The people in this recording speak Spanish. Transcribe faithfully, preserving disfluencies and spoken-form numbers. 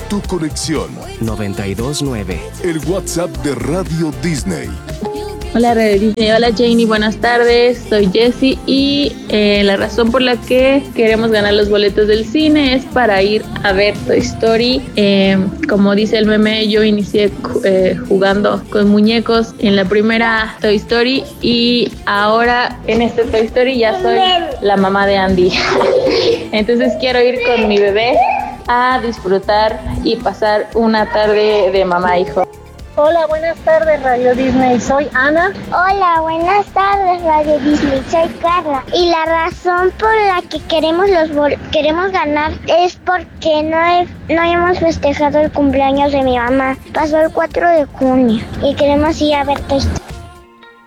tu conexión. noventa y dos nueve. El WhatsApp de Radio Disney. Hola Radio Disney, hola Janie, buenas tardes, soy Jessie y eh, la razón por la que queremos ganar los boletos del cine es para ir a ver Toy Story. Eh, como dice el meme, yo inicié eh, jugando con muñecos en la primera Toy Story y ahora en este Toy Story ya soy la mamá de Andy. Entonces quiero ir con mi bebé a disfrutar y pasar una tarde de mamá e hijo. Hola, buenas tardes Radio Disney, soy Ana. Hola, buenas tardes Radio Disney, soy Carla. Y la razón por la que queremos los bol- queremos ganar es porque no, he, no hemos festejado el cumpleaños de mi mamá. Pasó el cuatro de junio y queremos ir a ver Toy Story.